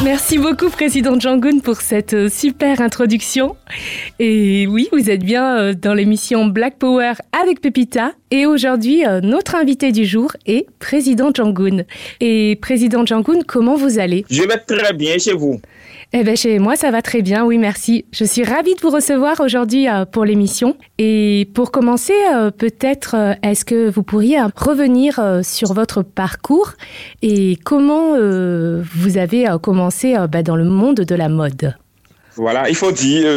Merci beaucoup, Président Djangoun, pour cette super introduction. Et oui, vous êtes bien dans l'émission Black Power avec Pépita. Et aujourd'hui, notre invité du jour est Président Djangoun. Et Président Djangoun, comment vous allez ? Je vais très bien chez vous. Eh bien, chez moi, ça va très bien, oui, merci. Je suis ravie de vous recevoir aujourd'hui pour l'émission. Et pour commencer, peut-être, est-ce que vous pourriez revenir sur votre parcours et comment vous avez commencé dans le monde de la mode ? Voilà, il faut dire